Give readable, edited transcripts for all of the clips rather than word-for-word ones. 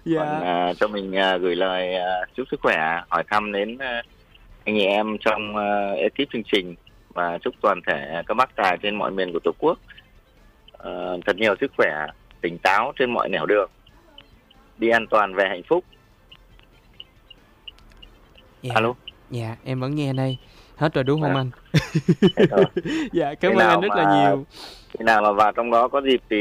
Còn Dạ. cho mình gửi lời chúc sức khỏe, hỏi thăm đến anh chị em trong ekip chương trình, và chúc toàn thể các bác tài trên mọi miền của Tổ quốc thật nhiều sức khỏe, tỉnh táo trên mọi nẻo đường, đi an toàn về hạnh phúc. Dạ. Alo. Dạ, em vẫn nghe đây. Hết rồi đúng không Vâng. anh? Thế thôi. Dạ, cảm ơn anh rất là nhiều. Khi nào mà vào trong đó có dịp thì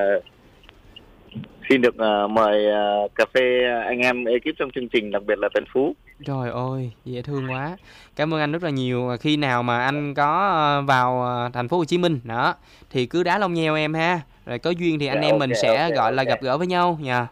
xin được mời cà phê anh em ekip trong chương trình, đặc biệt là Tần Phú. Trời ơi, dễ thương quá. Cảm ơn anh rất là nhiều. Khi nào mà anh có vào thành phố Hồ Chí Minh đó thì cứ đá lông nheo em ha. Rồi có duyên thì anh Dạ, em mình sẽ gọi là ok. gặp gỡ với nhau nha.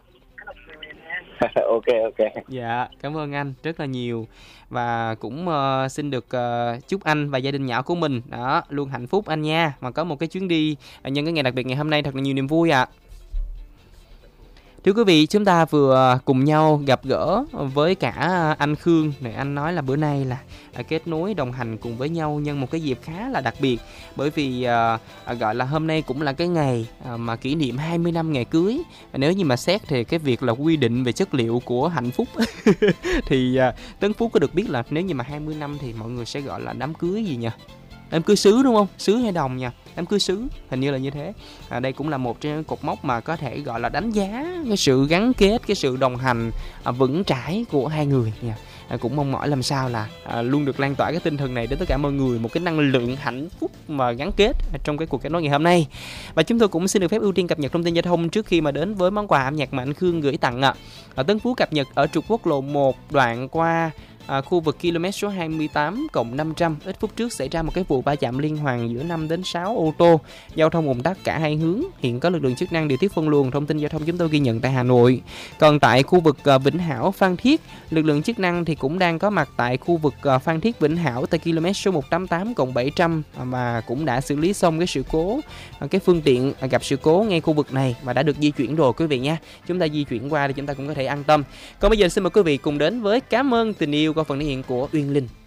Ok. Dạ, cảm ơn anh rất là nhiều. Và cũng xin được chúc anh và gia đình nhỏ của mình đó luôn hạnh phúc anh nha. Mà có một cái chuyến đi nhân cái ngày đặc biệt ngày hôm nay thật là nhiều niềm vui ạ. Thưa quý vị, chúng ta vừa cùng nhau gặp gỡ với cả anh Khương. Này, anh nói là bữa nay là kết nối đồng hành cùng với nhau nhân một cái dịp khá là đặc biệt. Bởi vì gọi là hôm nay cũng là cái ngày mà kỷ niệm 20 năm ngày cưới. Nếu như mà xét thì cái việc là quy định về chất liệu của hạnh phúc thì Tấn Phú có được biết là nếu như mà 20 năm thì mọi người sẽ gọi là đám cưới gì nhỉ? Đám cưới sứ đúng không? Sứ hay đồng nha? Đám cưới sứ, hình như là như thế. Đây cũng là một trong những cột mốc mà có thể gọi là đánh giá cái sự gắn kết, cái sự đồng hành vững chãi của hai người nha. Cũng mong mỏi làm sao là luôn được lan tỏa cái tinh thần này đến tất cả mọi người, một cái năng lượng hạnh phúc mà gắn kết trong cái cuộc kết nối ngày hôm nay. Và chúng tôi cũng xin được phép ưu tiên cập nhật thông tin giao thông trước khi mà đến với món quà âm nhạc mà anh Khương gửi tặng ạ. Tấn Phú cập nhật ở trục quốc lộ 1 đoạn qua khu vực km số 28+500, ít phút trước xảy ra một cái vụ va chạm liên hoàn giữa 5 đến 6 ô tô, giao thông ùn tắc cả hai hướng. Hiện có lực lượng chức năng điều tiết phân luồng. Thông tin giao thông chúng tôi ghi nhận tại Hà Nội. Còn tại khu vực Vĩnh Hảo Phan Thiết, lực lượng chức năng thì cũng đang có mặt tại khu vực Phan Thiết Vĩnh Hảo tại km số 188+700 và cũng đã xử lý xong cái sự cố, cái phương tiện gặp sự cố ngay khu vực này và đã được di chuyển rồi quý vị nha. Chúng ta di chuyển qua để chúng ta cũng có thể an tâm. Còn bây giờ xin mời quý vị cùng đến với Cảm ơn tình yêu qua phần thể hiện của Uyên Linh.